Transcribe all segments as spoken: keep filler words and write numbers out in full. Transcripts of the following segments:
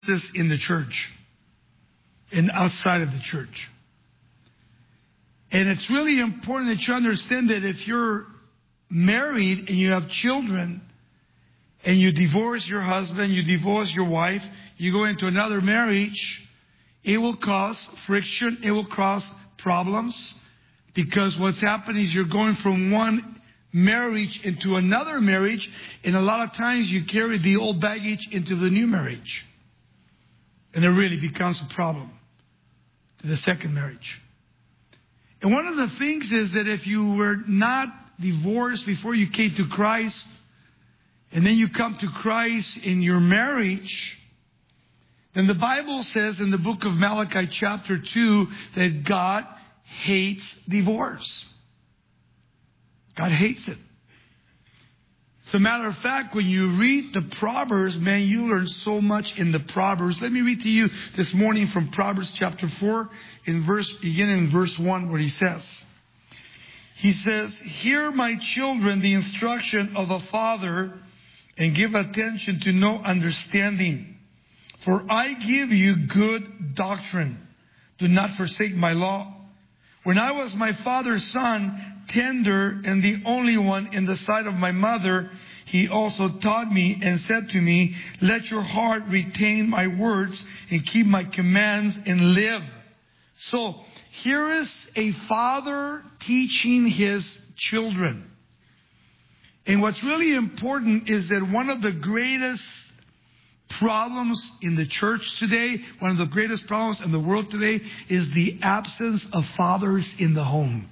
this in the church and outside of the church. And it's really important that you understand that if you're married and you have children and you divorce your husband, you divorce your wife, you go into another marriage, it will cause friction, it will cause problems, because what's happening is you're going from one marriage into another marriage, and a lot of times you carry the old baggage into the new marriage. And it really becomes a problem to the second marriage. And one of the things is that if you were not divorced before you came to Christ, and then you come to Christ in your marriage, then the Bible says in the book of Malachi chapter two that God hates divorce. God hates it. As a matter of fact, when you read the Proverbs, man, you learn so much in the Proverbs. Let me read to you this morning from Proverbs chapter four, in verse, beginning in verse one, where he says, he says, "Hear, my children, the instruction of a father, and give attention to know understanding. For I give you good doctrine. Do not forsake my law. When I was my father's son, tender and the only one in the sight of my mother, he also taught me and said to me, let your heart retain my words and keep my commands and live." So here is a father teaching his children. And what's really important is that one of the greatest problems in the church today, one of the greatest problems in the world today, is the absence of fathers in the home.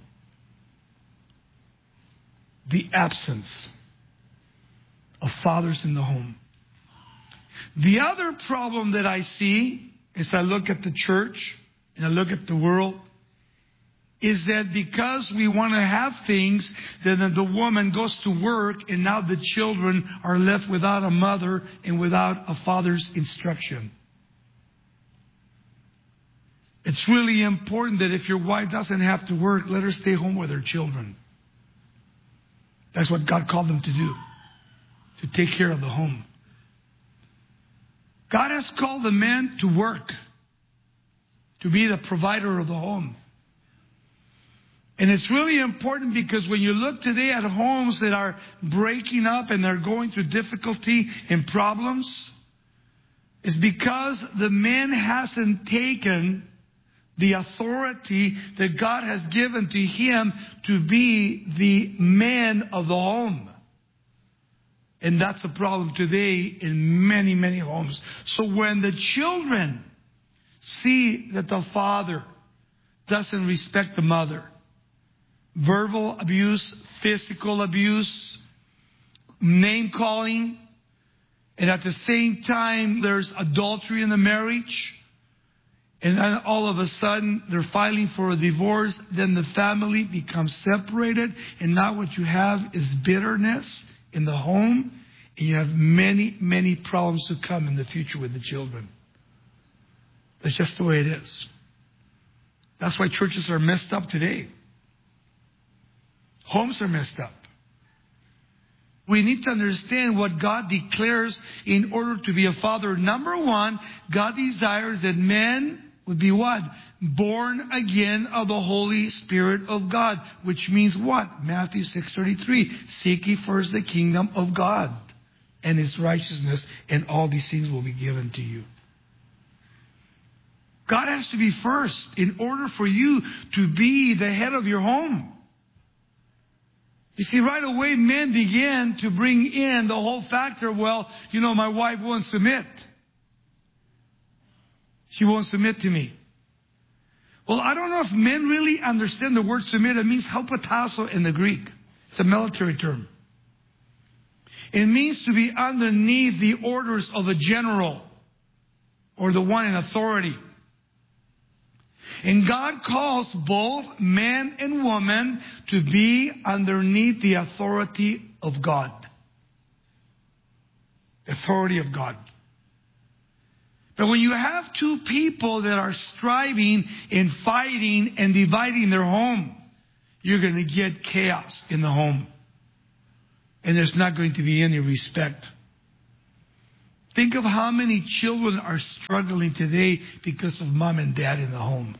The absence of fathers in the home. The other problem that I see as I look at the church and I look at the world is that because we want to have things, then the woman goes to work and now the children are left without a mother and without a father's instruction. It's really important that if your wife doesn't have to work, let her stay home with her children. That's what God called them to do, to take care of the home. God has called the man to work, to be the provider of the home. And it's really important because when you look today at homes that are breaking up and they're going through difficulty and problems, it's because the man hasn't taken the authority that God has given to him to be the man of the home. And that's the problem today in many, many homes. So when the children see that the father doesn't respect the mother, verbal abuse, physical abuse, name calling, and at the same time there's adultery in the marriage, and then all of a sudden they're filing for a divorce, then the family becomes separated, and now what you have is bitterness in the home, and you have many, many problems to come in the future with the children. That's just the way it is. That's why churches are messed up today. Homes are messed up. We need to understand what God declares in order to be a father. Number one, God desires that men would be what? Born again of the Holy Spirit of God. Which means what? Matthew six thirty-three. Seek ye first the kingdom of God and His righteousness, and all these things will be given to you. God has to be first in order for you to be the head of your home. You see, right away, men began to bring in the whole factor, well, you know, my wife won't submit. She won't submit to me. Well, I don't know if men really understand the word submit. It means hypotasso in the Greek. It's a military term. It means to be underneath the orders of a general or the one in authority. And God calls both man and woman to be underneath the authority of God. The authority of God. But when you have two people that are striving and fighting and dividing their home, you're going to get chaos in the home. And there's not going to be any respect. Think of how many children are struggling today because of mom and dad in the home.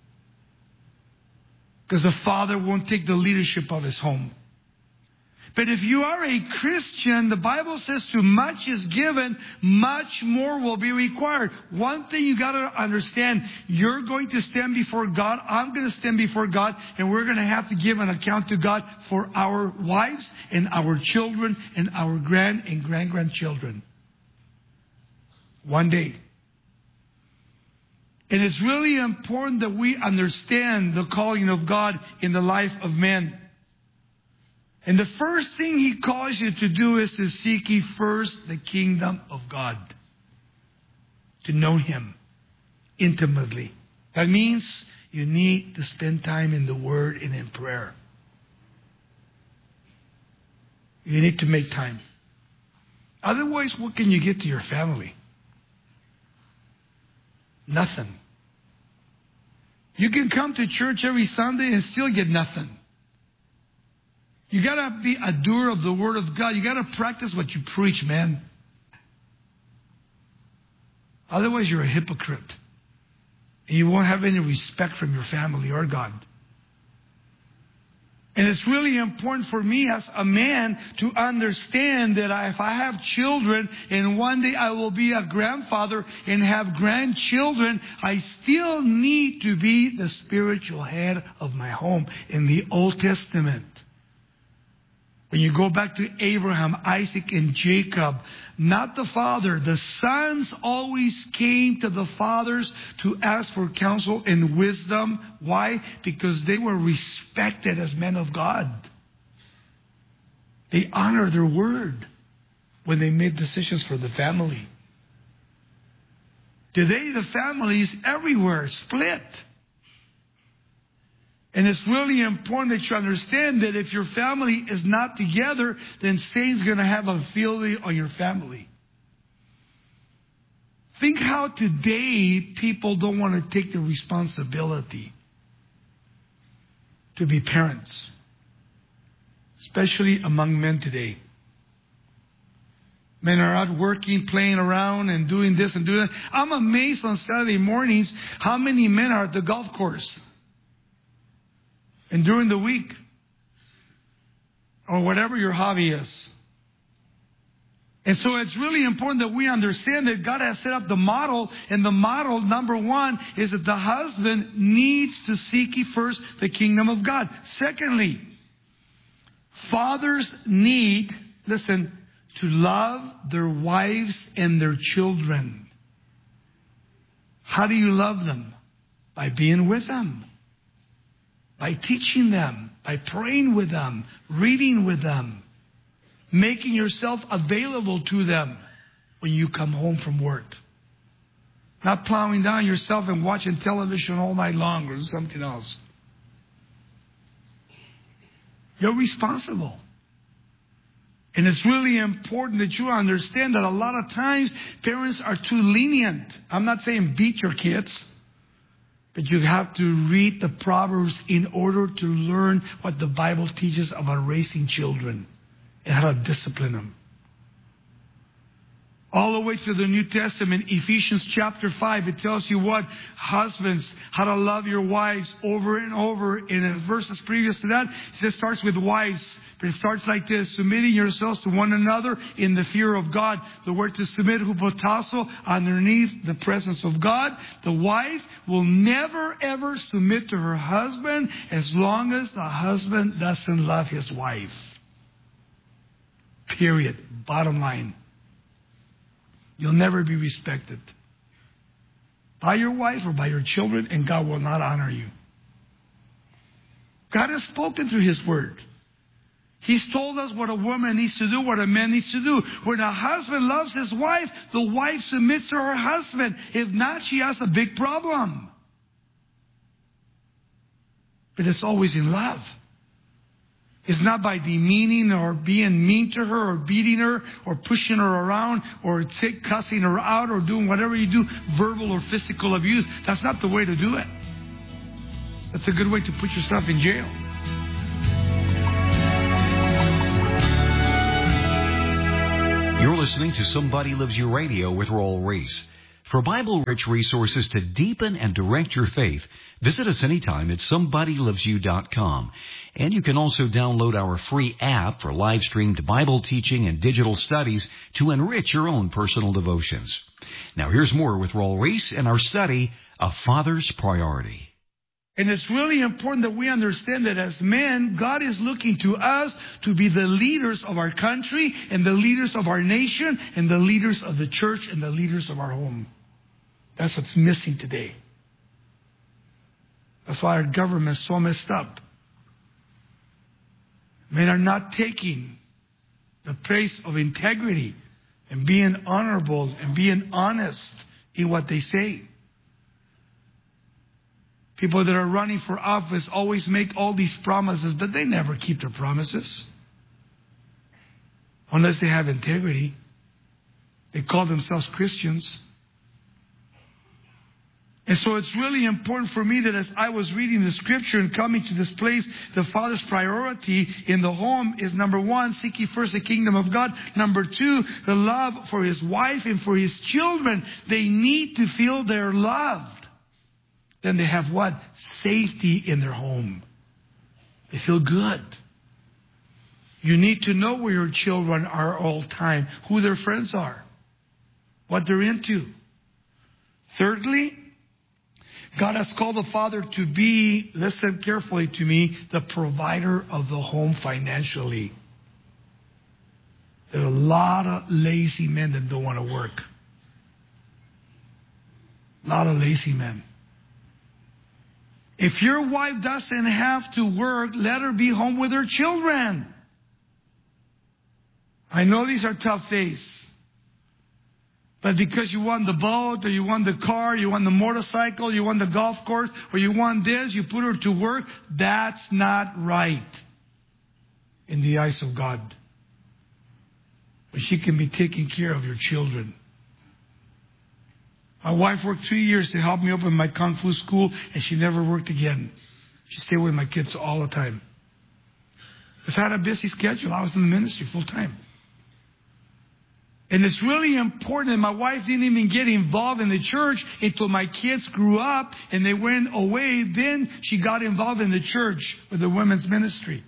Because the father won't take the leadership of his home. But if you are a Christian, the Bible says too much is given, much more will be required. One thing you got to understand, you're going to stand before God, I'm going to stand before God, and we're going to have to give an account to God for our wives and our children and our grand and grand-grandchildren. One day. And it's really important that we understand the calling of God in the life of man. And the first thing He calls you to do is to seek ye first the kingdom of God. To know Him intimately. That means you need to spend time in the Word and in prayer. You need to make time. Otherwise, what can you get to your family? Nothing. You can come to church every Sunday and still get nothing. You got to be a doer of the Word of God. You got to practice what you preach, man. Otherwise, you're a hypocrite. And you won't have any respect from your family or God. And it's really important for me as a man to understand that I, if I have children and one day I will be a grandfather and have grandchildren, I still need to be the spiritual head of my home. In the Old Testament, when you go back to Abraham, Isaac, and Jacob, not the father, the sons always came to the fathers to ask for counsel and wisdom. Why? Because they were respected as men of God. They honored their word when they made decisions for the family. Today, the families everywhere split. And it's really important that you understand that if your family is not together, then Satan's going to have a field on your family. Think how today people don't want to take the responsibility to be parents, especially among men today. Men are out working, playing around, and doing this and doing that. I'm amazed on Saturday mornings how many men are at the golf course. And during the week, or whatever your hobby is. And so it's really important that we understand that God has set up the model. And the model, number one, is that the husband needs to seek ye first the kingdom of God. Secondly, fathers need, listen, to love their wives and their children. How do you love them? By being with them. By teaching them, by praying with them, reading with them, making yourself available to them when you come home from work. Not plowing down yourself and watching television all night long or something else. You're responsible. And it's really important that you understand that a lot of times parents are too lenient. I'm not saying beat your kids. But you have to read the Proverbs in order to learn what the Bible teaches about raising children and how to discipline them. All the way through the New Testament, Ephesians chapter five, it tells you what? Husbands, how to love your wives over and over. And in verses previous to that, it says, starts with wives. But it starts like this: submitting yourselves to one another in the fear of God. The word to submit, hupotasso, underneath the presence of God. The wife will never ever submit to her husband as long as the husband doesn't love his wife. Period. Bottom line. You'll never be respected by your wife or by your children, and God will not honor you. God has spoken through His Word. He's told us what a woman needs to do, what a man needs to do. When a husband loves his wife, the wife submits to her husband. If not, she has a big problem. But it's always in love. It's not by demeaning or being mean to her or beating her or pushing her around or take, cussing her out or doing whatever you do, verbal or physical abuse. That's not the way to do it. That's a good way to put yourself in jail. You're listening to Somebody Loves You Radio with Raul Reese. For Bible-rich resources to deepen and direct your faith, visit us anytime at somebody loves you dot com. And you can also download our free app for live-streamed Bible teaching and digital studies to enrich your own personal devotions. Now here's more with Raul Reese and our study, A Father's Priority. And it's really important that we understand that as men, God is looking to us to be the leaders of our country and the leaders of our nation and the leaders of the church and the leaders of our home. That's what's missing today. That's why our government is so messed up. Men are not taking the place of integrity and being honorable and being honest in what they say. People that are running for office always make all these promises, but they never keep their promises. Unless they have integrity. They call themselves Christians. And so it's really important for me that as I was reading the scripture and coming to this place, the father's priority in the home is number one, seek ye first the kingdom of God. Number two, the love for his wife and for his children. They need to feel they're loved. Then they have what? Safety in their home. They feel good. You need to know where your children are all the time, who their friends are, what they're into. Thirdly, God has called the father to be, listen carefully to me, the provider of the home financially. There's a lot of lazy men that don't want to work. A lot of lazy men. If your wife doesn't have to work, let her be home with her children. I know these are tough days. But because you want the boat, or you want the car, you want the motorcycle, you want the golf course, or you want this, you put her to work, that's not right in the eyes of God. But she can be taking care of your children. My wife worked three years to help me open my Kung Fu school, and she never worked again. She stayed with my kids all the time. Because I had a busy schedule. I was in the ministry full time. And it's really important that my wife didn't even get involved in the church until my kids grew up and they went away. Then she got involved in the church with the women's ministry.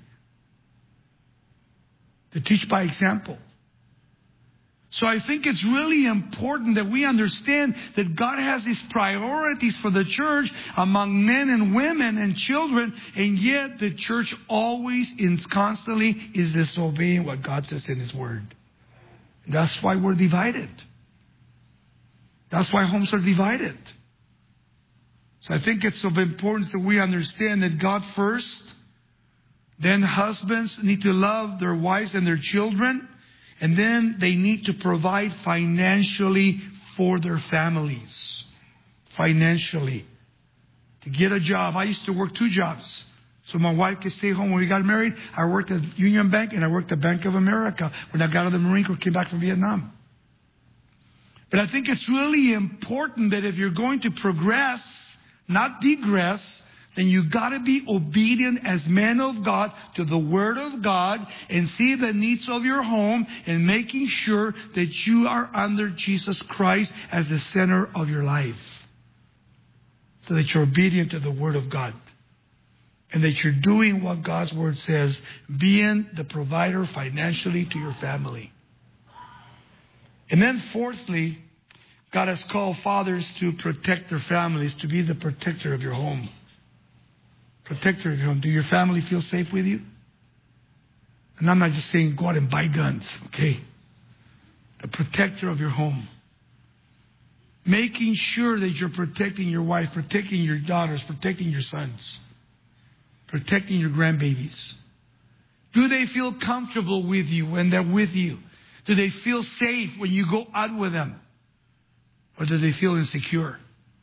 To teach by example. So I think it's really important that we understand that God has these priorities for the church among men and women and children, and yet the church always and constantly is disobeying what God says in His Word. That's why we're divided. That's why homes are divided. So I think it's of importance that we understand that God first, then husbands need to love their wives and their children, and then they need to provide financially for their families. Financially. To get a job. I used to work two jobs. So my wife could stay home. When we got married, I worked at Union Bank and I worked at Bank of America when I got out of the Marine Corps, came back from Vietnam. But I think it's really important that if you're going to progress, not degress, then you got to be obedient as men of God to the Word of God and see the needs of your home and making sure that you are under Jesus Christ as the center of your life. So that you're obedient to the Word of God. And that you're doing what God's Word says, being the provider financially to your family. And then fourthly, God has called fathers to protect their families, to be the protector of your home. Protector of your home. Do your family feel safe with you? And I'm not just saying go out and buy guns, okay? The protector of your home. Making sure that you're protecting your wife, protecting your daughters, protecting your sons. Protecting your grandbabies. Do they feel comfortable with you when they're with you? Do they feel safe when you go out with them? Or do they feel insecure?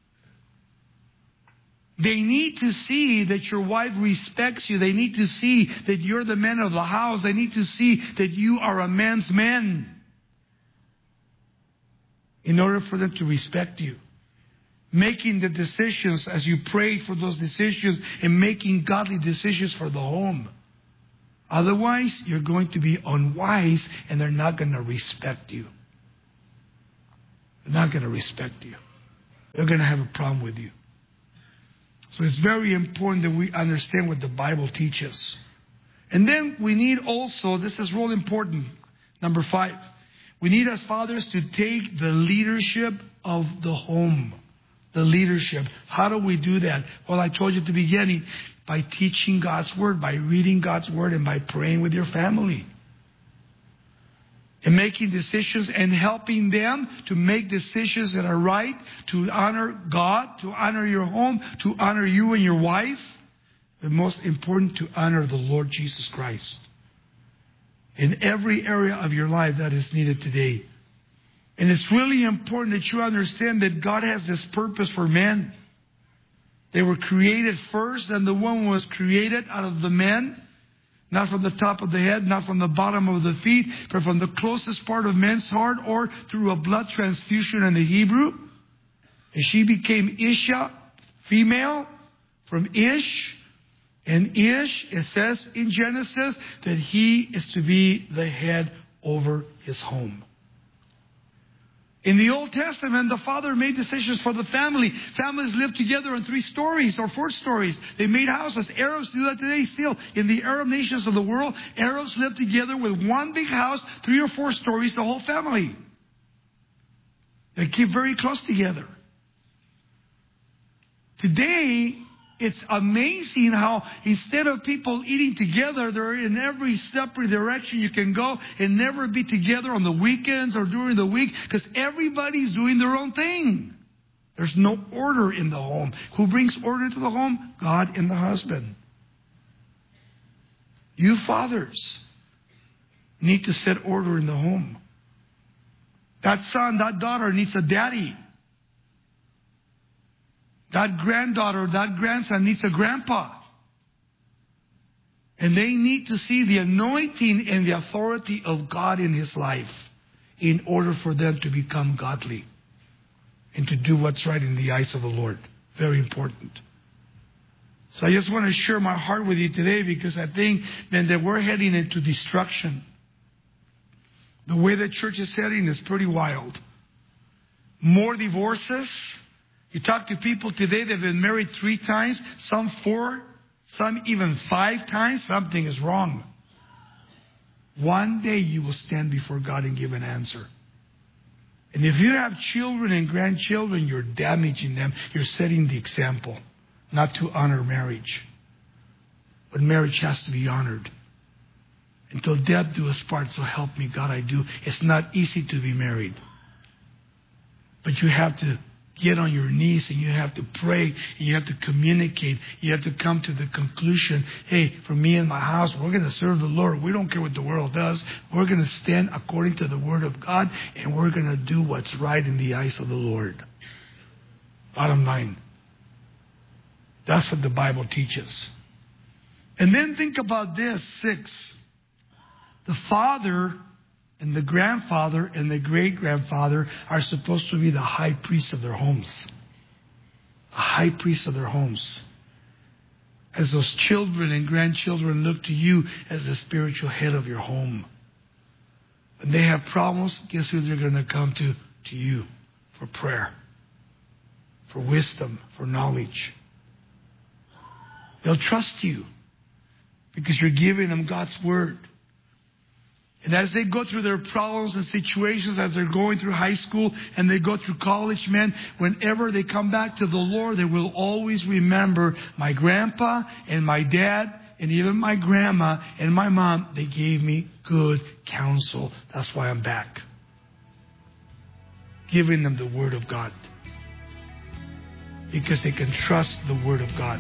They need to see that your wife respects you. They need to see that you're the man of the house. They need to see that you are a man's man. In order for them to respect you. Making the decisions as you pray for those decisions and making godly decisions for the home. Otherwise, you're going to be unwise and they're not going to respect you. They're not going to respect you. They're going to have a problem with you. So it's very important that we understand what the Bible teaches. And then we need also, this is real important, number five, we need as fathers to take the leadership of the home. The leadership. How do we do that? Well, I told you at the beginning, by teaching God's Word, by reading God's Word, and by praying with your family. And making decisions and helping them to make decisions that are right, to honor God, to honor your home, to honor you and your wife. But most important, to honor the Lord Jesus Christ. In every area of your life that is needed today. And it's really important that you understand that God has this purpose for men. They were created first, and the woman was created out of the man. Not from the top of the head, not from the bottom of the feet, but from the closest part of man's heart, or through a blood transfusion in the Hebrew. And she became Isha, female, from Ish. And Ish, it says in Genesis, that he is to be the head over his home. In the Old Testament, the father made decisions for the family. Families lived together in three stories or four stories. They made houses. Arabs do that today still. In the Arab nations of the world, Arabs live together with one big house, three or four stories, the whole family. They keep very close together. Today, it's amazing how instead of people eating together, they're in every separate direction you can go and never be together on the weekends or during the week because everybody's doing their own thing. There's no order in the home. Who brings order to the home? God and the husband. You fathers need to set order in the home. That son, that daughter needs a daddy. That granddaughter, that grandson needs a grandpa. And they need to see the anointing and the authority of God in his life in order for them to become godly and to do what's right in the eyes of the Lord. Very important. So I just want to share my heart with you today because I think then that we're heading into destruction. The way the church is heading is pretty wild. More divorces. You talk to people today that have been married three times, some four, some even five times. Something is wrong. One day you will stand before God and give an answer. And if you have children and grandchildren, you're damaging them. You're setting the example not to honor marriage. But marriage has to be honored. Until death do us part, so help me God I do. It's not easy to be married. But you have to get on your knees and you have to pray and you have to communicate. You have to come to the conclusion, hey, for me and my house, we're going to serve the Lord. We don't care what the world does. We're going to stand according to the Word of God and we're going to do what's right in the eyes of the Lord. Bottom line. That's what the Bible teaches. And then think about this, six. The father and the grandfather and the great-grandfather are supposed to be the high priest of their homes. A high priest of their homes. As those children and grandchildren look to you as the spiritual head of your home. When they have problems, guess who they're going to come to? To you for prayer, for wisdom, for knowledge. They'll trust you because you're giving them God's Word. And as they go through their problems and situations, as they're going through high school and they go through college, man, whenever they come back to the Lord, they will always remember my grandpa and my dad and even my grandma and my mom. They gave me good counsel. That's why I'm back. Giving them the Word of God. Because they can trust the Word of God.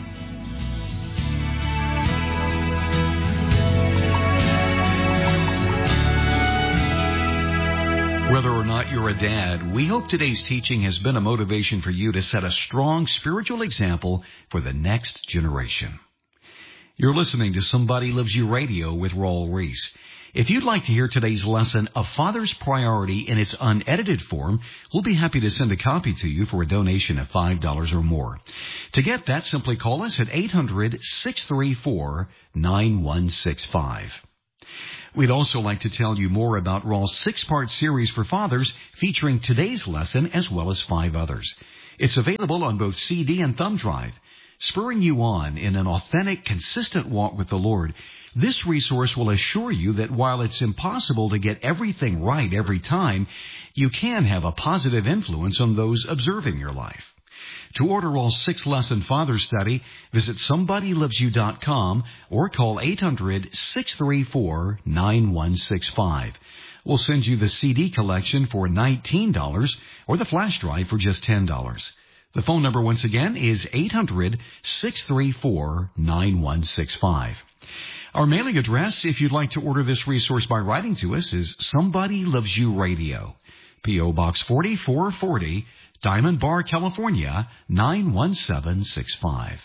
Whether or not you're a dad, we hope today's teaching has been a motivation for you to set a strong spiritual example for the next generation. You're listening to Somebody Loves You Radio with Raul Ries. If you'd like to hear today's lesson, A Father's Priority, in its unedited form, we'll be happy to send a copy to you for a donation of five dollars or more. To get that, simply call us at eight hundred, six three four, nine one six five. We'd also like to tell you more about Raul's six-part series for fathers featuring today's lesson as well as five others. It's available on both C D and thumb drive. Spurring you on in an authentic, consistent walk with the Lord, this resource will assure you that while it's impossible to get everything right every time, you can have a positive influence on those observing your life. To order Raul's six-lesson father study, visit somebody loves you dot com or call eight hundred, six three four, nine one six five. We'll send you the C D collection for nineteen dollars or the flash drive for just ten dollars. The phone number once again is eight hundred, six three four, nine one six five. Our mailing address, if you'd like to order this resource by writing to us, is Somebody Loves You Radio, P O Box forty-four forty, Diamond Bar, California, nine one seven six five.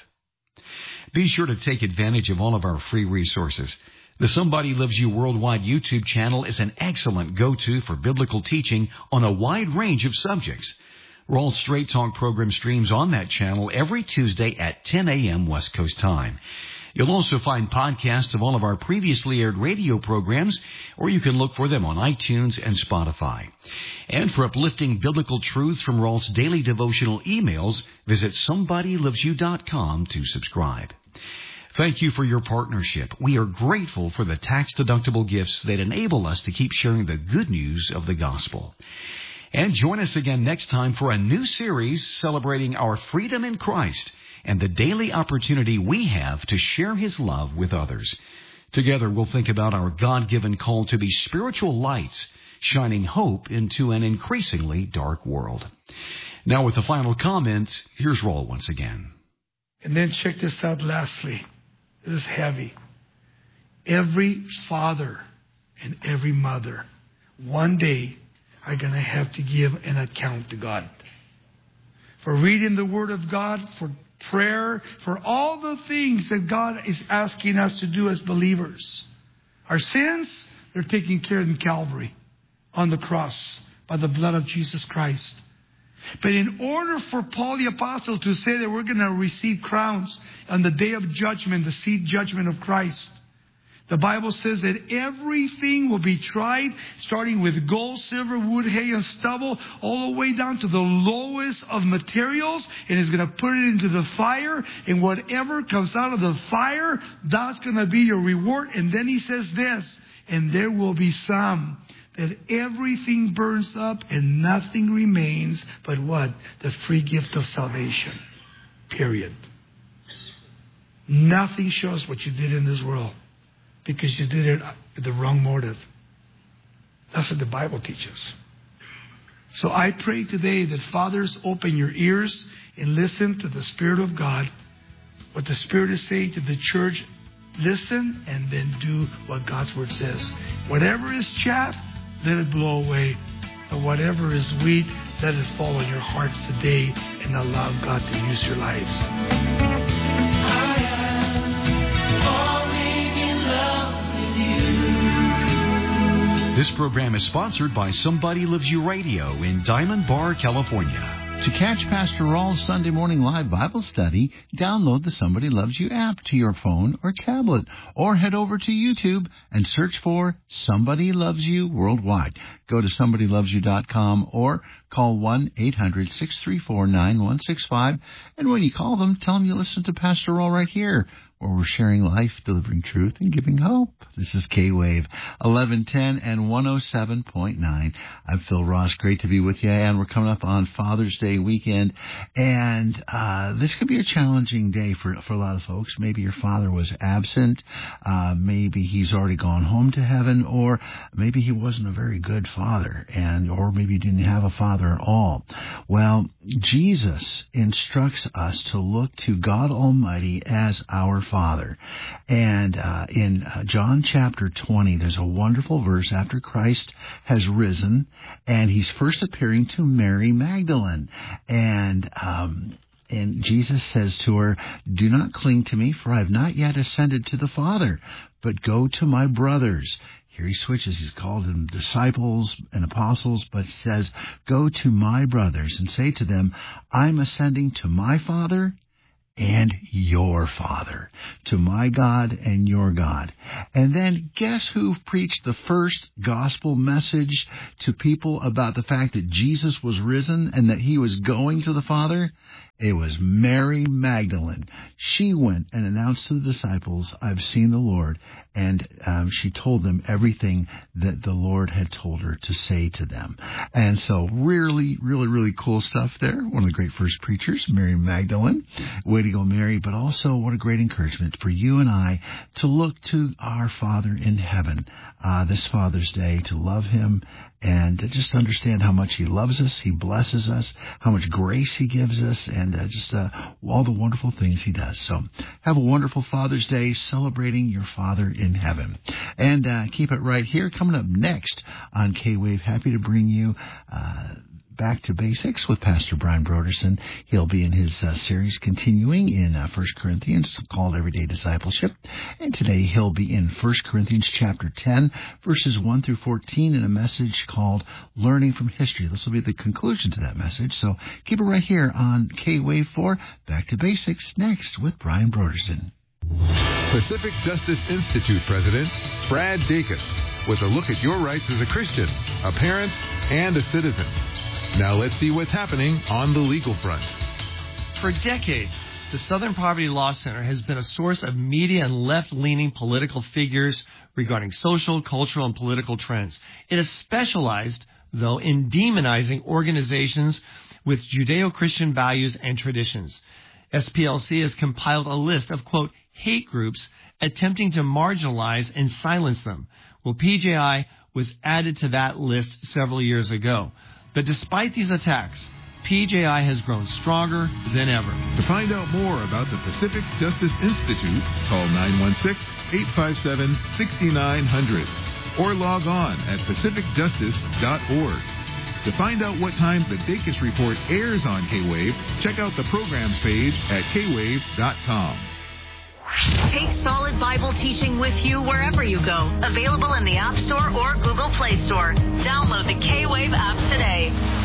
Be sure to take advantage of all of our free resources. The Somebody Loves You Worldwide YouTube channel is an excellent go-to for biblical teaching on a wide range of subjects. Raul's Straight Talk program streams on that channel every Tuesday at ten a.m. West Coast time. You'll also find podcasts of all of our previously aired radio programs, or you can look for them on iTunes and Spotify. And for uplifting biblical truths from Raul's daily devotional emails, visit somebody loves you dot com to subscribe. Thank you for your partnership. We are grateful for the tax-deductible gifts that enable us to keep sharing the good news of the gospel. And join us again next time for a new series celebrating our freedom in Christ and the daily opportunity we have to share His love with others. Together, we'll think about our God-given call to be spiritual lights, shining hope into an increasingly dark world. Now, with the final comment, here's Raul once again. And then check this out lastly. This is heavy. Every father and every mother one day are going to have to give an account to God. For reading the Word of God, for prayer, for all the things that God is asking us to do as believers. Our sins, they're taken care of in Calvary, on the cross, by the blood of Jesus Christ. But in order for Paul the Apostle to say that we're going to receive crowns on the day of judgment, the seat judgment of Christ, the Bible says that everything will be tried, starting with gold, silver, wood, hay, and stubble, all the way down to the lowest of materials, and is going to put it into the fire, and whatever comes out of the fire, that's going to be your reward. And then he says this, and there will be some that everything burns up and nothing remains but what? The free gift of salvation. Period. Nothing shows what you did in this world, because you did it with the wrong motive. That's what the Bible teaches. So I pray today that fathers open your ears and listen to the Spirit of God. What the Spirit is saying to the church, listen and then do what God's Word says. Whatever is chaff, let it blow away. But whatever is wheat, let it fall on your hearts today and allow God to use your lives. This program is sponsored by Somebody Loves You Radio in Diamond Bar, California. To catch Pastor Raul's Sunday morning live Bible study, download the Somebody Loves You app to your phone or tablet, or head over to YouTube and search for Somebody Loves You Worldwide. Go to somebody loves you dot com or call one eight hundred, six three four, nine one six five. And when you call them, tell them you listen to Pastor Raul right here, where we're sharing life, delivering truth, and giving hope. This is K-Wave, eleven ten and one oh seven point nine. I'm Phil Ross. Great to be with you. And we're coming up on Father's Day weekend. And uh, this could be a challenging day for, for a lot of folks. Maybe your father was absent. Uh, maybe he's already gone home to heaven. Or maybe he wasn't a very good father. and Or maybe you didn't have a father at all. Well, Jesus instructs us to look to God Almighty as our Father. And uh, in uh, John chapter twenty, there's a wonderful verse after Christ has risen, and he's first appearing to Mary Magdalene. And um, and Jesus says to her, "Do not cling to me, for I have not yet ascended to the Father, but go to my brothers." Here he switches. He's called them disciples and apostles, but says, "Go to my brothers and say to them, I'm ascending to my Father and your Father, to my God and your God. And then guess who preached the first gospel message to people about the fact that Jesus was risen and that he was going to the Father? It was Mary Magdalene. She went and announced to the disciples, I've seen the Lord. And um, she told them everything that the Lord had told her to say to them. And so really, really, really cool stuff there. One of the great first preachers, Mary Magdalene. Way to go, Mary. But also what a great encouragement for you and I to look to our Father in heaven uh, this Father's Day, to love him and to just understand how much he loves us, he blesses us, how much grace he gives us, and uh, just uh, all the wonderful things he does. So have a wonderful Father's Day, celebrating your Father in heaven. And uh, keep it right here. Coming up next on K-Wave, happy to bring you uh, Back to Basics with Pastor Brian Broderson. He'll be in his uh, series continuing in uh, First Corinthians called Everyday Discipleship. And today he'll be in First Corinthians chapter ten, verses one through fourteen, in a message called Learning from History. This will be the conclusion to that message. So keep it right here on K-Wave for Back to Basics next with Brian Broderson. Pacific Justice Institute President Brad Dacus with a look at your rights as a Christian, a parent, and a citizen. Now let's see what's happening on the legal front. For decades, the Southern Poverty Law Center has been a source of media and left-leaning political figures regarding social, cultural, and political trends. It has specialized, though, in demonizing organizations with Judeo-Christian values and traditions. S P L C has compiled a list of, quote, hate groups attempting to marginalize and silence them. Well, P J I was added to that list several years ago. But despite these attacks, P J I has grown stronger than ever. To find out more about the Pacific Justice Institute, call nine one six, eight five seven, six nine zero zero or log on at pacific justice dot org. To find out what time the Dacus Report airs on K-Wave, check out the programs page at k wave dot com. Take solid Bible teaching with you wherever you go. Available in the App Store or Google Play Store. Download the K-Wave app today.